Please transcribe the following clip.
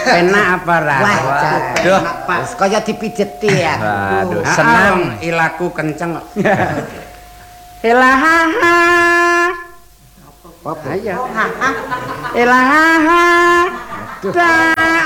Enak apa ra? Waduh, Pak. Kaya dipijeti ya. Waduh, seneng ilaku kenceng kok. Ilahaha. Apa? Ayo. Ilahaha.